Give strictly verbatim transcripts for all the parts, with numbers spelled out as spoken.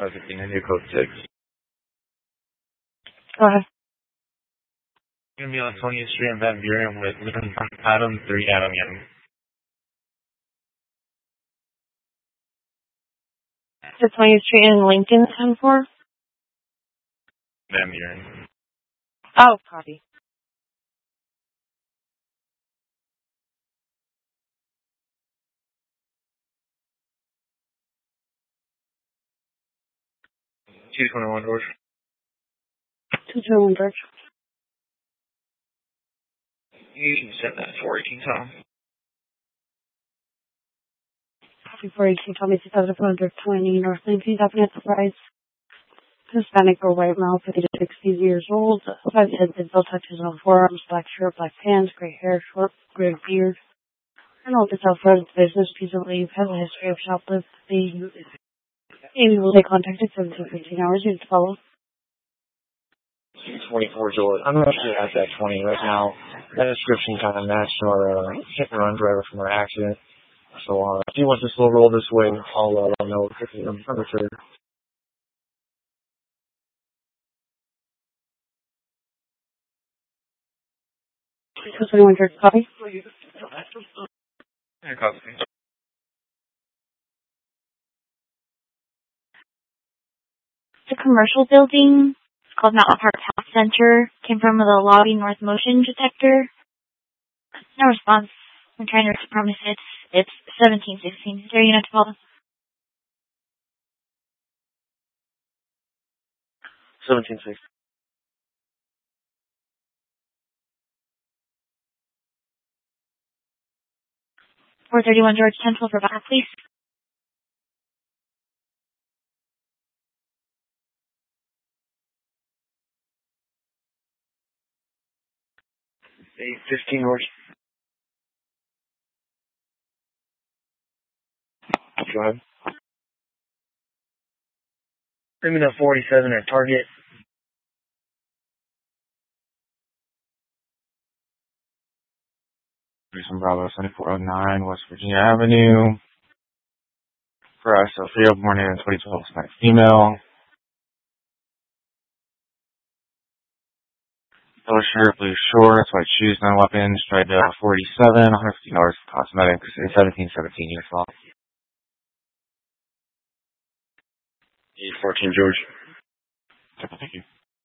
fifteen, I need code six. Go ahead. Gonna be on twentieth Street in Van Buren with Adam three Adam Young. The twentieth Street in Lincoln, ten four? Van Buren. Oh, copy. two twenty-one, George. two twenty-one, George. You can send that four eighteen, Tom. Copy four eighteen, Tommy two thousand four hundred twenty, North nineteenth Avenue Enterprise. Hispanic or white male, fifty to sixty years old. Five heads and bill touches on forearms, black shirt, black pants, gray hair, short, gray beard. And all this outside business, piece of leave, has a history of shoplifting. Amy will take contact at seventeen fifteen hours. You need to follow. twenty-four, George. I'm actually at that twenty right now. That description kind of matched our uh, hit and run driver from our accident. So uh, if he wants to slow roll this way, I'll uh, let him know. Number two. two twenty-one, George. Copy. Yeah, copy. The commercial building. It's called Mountain Park Health Center. Came from the lobby north motion detector. No response. I'm trying to promise it's it's seventeen sixteen. Is there a unit to follow? seventeen six. four thirty-one George, ten twelve for backup, please. eight fifteen, George. Go ahead. Bring me to forty-seven at Target. Reason Bravo seventy-four oh nine, West Virginia Avenue. For us, Sophia, born in twenty twelve, Hispanic female. Yellow shirt, blue shorts, white shoes, no weapons, tried to forty-seven, one hundred fifty dollars for cosmetics, and seventeen seventeen units long. eight fourteen, George. Thank you.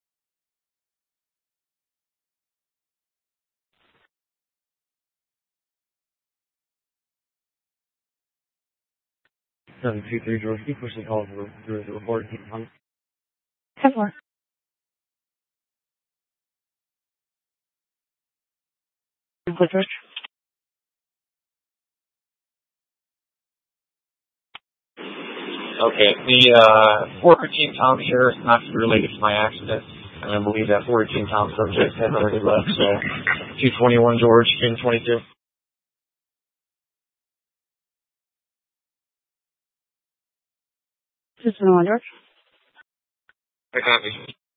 seven two three, George. Keep pushing calls through the report. ten four. Good, George. Okay, the uh, four fifteen pound here is not related to my accident, and I believe that four eighteen pound subject has already left, so two twenty-one, George, June twenty-two. two twenty-one George. I copy.